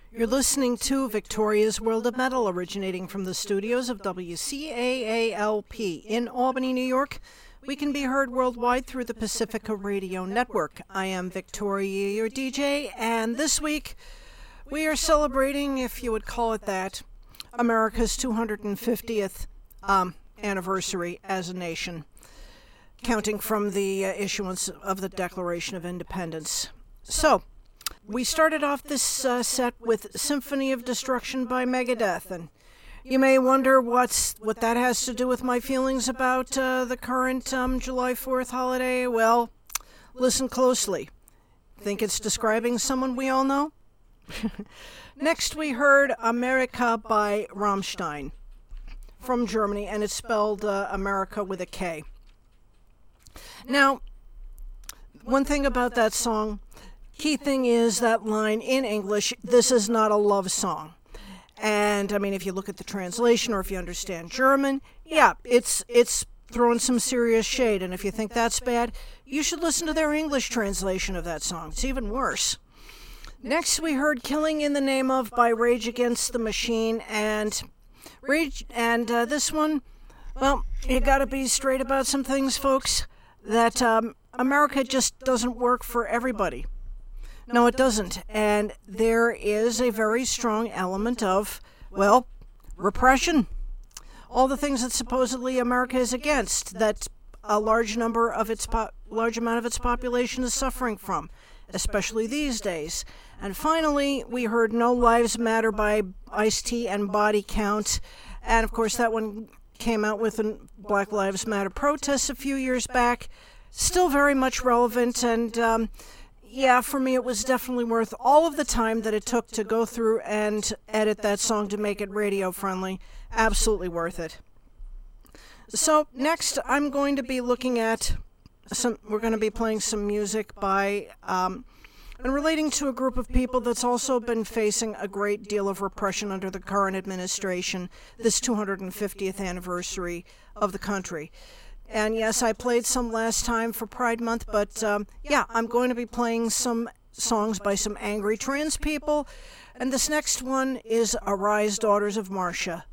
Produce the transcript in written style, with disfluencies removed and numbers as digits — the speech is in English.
You're listening to Victoria's World of Metal, originating from the studios of WCAALP in Albany, New York. We can be heard worldwide through the Pacifica Radio Network. I am Victoria, your DJ, and this week we are celebrating, if you would call it that, America's 250th anniversary as a nation, counting from the issuance of the Declaration of Independence. So, we started off this set with Symphony of Destruction by Megadeth, and you may wonder what that has to do with my feelings about the current July 4th holiday. Well, listen closely. Think it's describing someone we all know? Next, we heard America by Rammstein from Germany, and it's spelled America with a K. Now, one thing about that song, key thing is that line in English, this is not a love song. And, I mean, if you look at the translation or if you understand German, yeah, it's throwing some serious shade. And if you think that's bad, you should listen to their English translation of that song. It's even worse. Next, we heard Killing in the Name of by Rage Against the Machine. And this one, well, you gotta be straight about some things, folks, that America just doesn't work for everybody. No, it doesn't. And there is a very strong element of, well, repression. All the things that supposedly America is against, that a large amount of its population is suffering from, especially these days. And finally, we heard No Lives Matter by Ice-T and Body Count. And of course, that one came out with a Black Lives Matter protest a few years back. Still very much relevant, and yeah, for me it was definitely worth all of the time that it took to go through and edit that song to make it radio friendly. Absolutely worth it. So next I'm going to be looking at we're going to be playing some music by and relating to a group of people that's also been facing a great deal of repression under the current administration, this 250th anniversary of the country. And yes, I played some last time for Pride Month, but yeah, I'm going to be playing some songs by some angry trans people. And this next one is Arise, Daughters of Marcia.